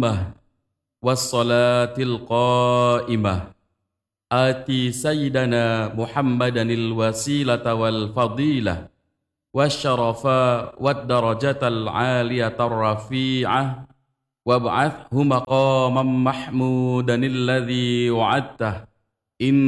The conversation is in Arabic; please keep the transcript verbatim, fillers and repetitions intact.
التامة والصلاة القائمة آتي سيدنا محمدا الوسيلة والفضيلة والشرف والدرجة العالية الرفيعة وابعثه مقاما محمودا الذي وعدته إن